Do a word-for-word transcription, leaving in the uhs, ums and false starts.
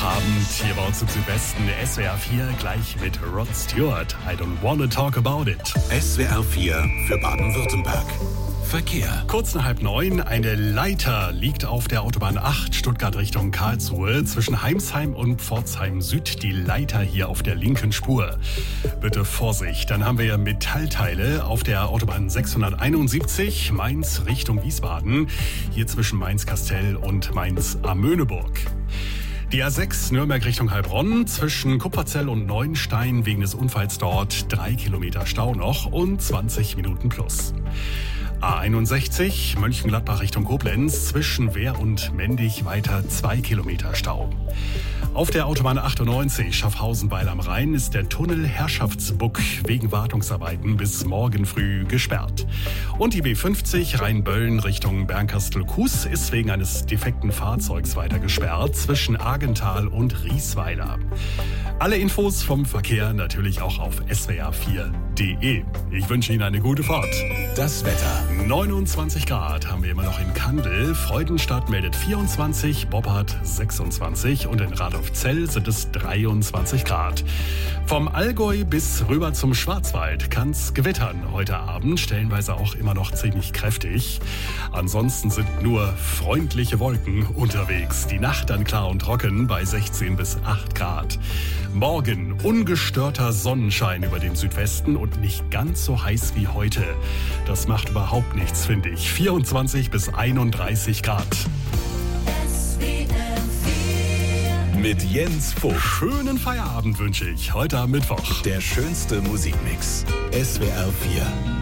Abend hier bei uns im Südwesten. S W R vier gleich mit Rod Stewart. I don't wanna talk about it. S W R vier für Baden-Württemberg. Verkehr. Kurz nach halb neun. Eine Leiter liegt auf der Autobahn acht Stuttgart Richtung Karlsruhe. Zwischen Heimsheim und Pforzheim Süd die Leiter hier auf der linken Spur. Bitte Vorsicht. Dann haben wir Metallteile auf der Autobahn sechshunderteinundsiebzig Mainz Richtung Wiesbaden. Hier zwischen Mainz-Kastel und Mainz-Amöneburg. Die A sechs Nürnberg Richtung Heilbronn, zwischen Kupferzell und Neuenstein wegen des Unfalls dort drei Kilometer Stau noch und zwanzig Minuten plus. A einundsechzig Mönchengladbach Richtung Koblenz, zwischen Wehr und Mendig weiter zwei Kilometer Stau. Auf der Autobahn achtundneunzig Schaffhausen-Weil am Rhein ist der Tunnel Herrschaftsbuck wegen Wartungsarbeiten bis morgen früh gesperrt. Und die B fünfzig Rheinböllen Richtung Bernkastel-Kues ist wegen eines defekten Fahrzeugs weiter gesperrt zwischen Argental und Riesweiler. Alle Infos vom Verkehr natürlich auch auf S W R vier punkt de. Ich wünsche Ihnen eine gute Fahrt. Das Wetter. neunundzwanzig Grad haben wir immer noch in Kandel. Freudenstadt meldet vierundzwanzig, Boppard sechsundzwanzig und in Radolfzell sind es dreiundzwanzig Grad. Vom Allgäu bis rüber zum Schwarzwald kann's gewittern heute Abend, stellenweise auch immer noch ziemlich kräftig. Ansonsten sind nur freundliche Wolken unterwegs. Die Nacht dann klar und trocken bei sechzehn bis acht Grad. Morgen ungestörter Sonnenschein über dem Südwesten und nicht ganz so heiß wie heute. Das macht überhaupt nichts, finde ich. vierundzwanzig bis einunddreißig Grad. Mit Jens Vogt. Schönen Feierabend wünsche ich heute am Mittwoch. Der schönste Musikmix. S W R vier.